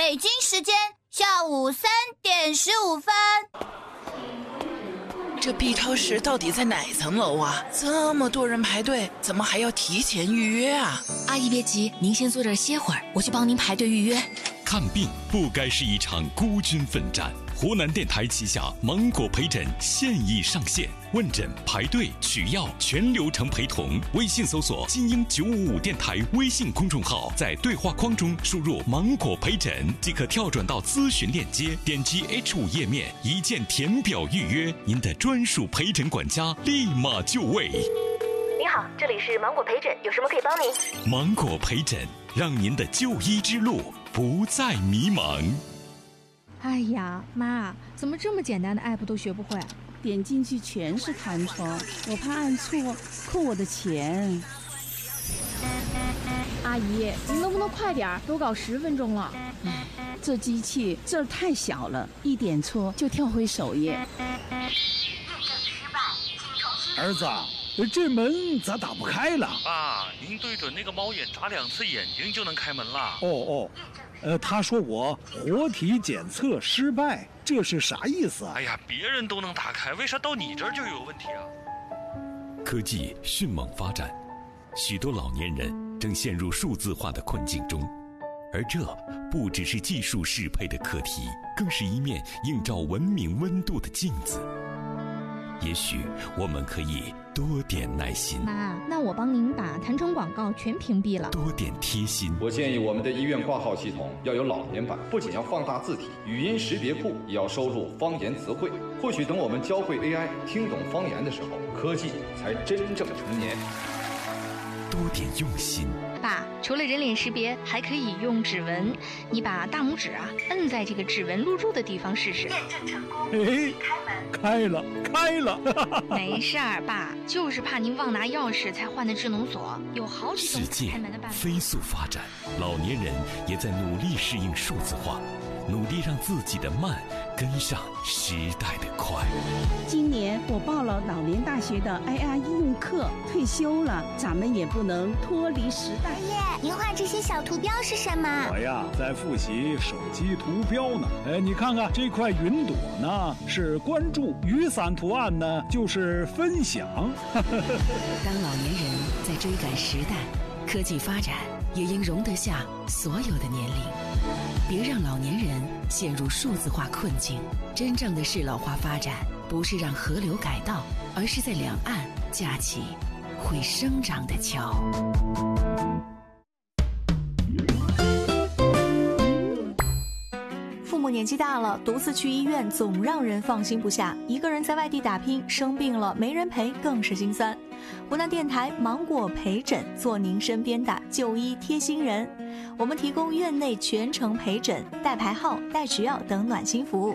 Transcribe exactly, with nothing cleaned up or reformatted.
北京时间下午三点十五分。 这 B 超市到底在哪层楼啊？这么多人排队，怎么还要提前预约啊？ 阿姨别急，您先坐这儿歇会儿，我去帮您排队预约。 看病不该是一场孤军奋战。湖南电台旗下芒果陪诊现已上线，问诊、排队、取药全流程陪同。微信搜索金鹰九五五电台微信公众号，在对话框中输入芒果陪诊即可跳转到咨询链接，点击 H 五 页面一键填表预约，您的专属陪诊管家立马就位。 你好，这里是芒果陪诊，有什么可以帮您？ 芒果陪诊，让您的就医之路不再迷茫。 哎呀，妈，怎么这么简单的 app 都学不会？ 点进去全是弹窗，我怕按错扣我的钱。 阿姨，您能不能快点？都搞十分钟了。 唉，这机器字儿太小了，一点错就跳回首页。 儿子，这门咋打不开了？ 爸，您对准那个猫眼眨两次眼睛就能开门了。 哦哦。呃，他说我活体检测失败，这是啥意思啊？ 哎呀，别人都能打开，为啥到你这儿就有问题啊？ 科技迅猛发展，许多老年人正陷入数字化的困境中，而这不只是技术适配的课题，更是一面映照文明温度的镜子。也许我们可以多点耐心。 妈，那我帮您把弹窗广告全屏蔽了。 多点贴心。 我建议我们的医院挂号系统要有老年版，不仅要放大字体，语音识别库也要收录方言词汇。或许等我们教会 A I 听懂方言的时候，科技才真正成年。 多点用心。 爸，除了人脸识别，还可以用指纹。你把大拇指啊摁在这个指纹录入的地方试试。 验证成功。哎，开了，开了。 没事儿，爸，就是怕您忘拿钥匙才换的智能锁，有好几种开门的办法。 世界飞速发展，老年人也在努力适应数字化，努力让自己的慢跟上时代的快。 今年我报了老年大学的 A I 应用课，退休了，咱们也不能脱离时代。 爷爷，您画这些小图标是什么？ 我呀，在复习手机图标呢。哎，你看看这块云朵呢，是关注；雨伞图案呢，就是分享。 当老年人在追赶时代，科技发展也应容得下所有的年龄。别让老年人陷入数字化困境。真正的适老化发展，不是让河流改道，而是在两岸架起会生长的桥。 父母年纪大了，独自去医院总让人放心不下，一个人在外地打拼，生病了没人陪更是心酸。湖南电台芒果陪诊，做您身边的就医贴心人。我们提供院内全程陪诊、代排号、代取药等暖心服务。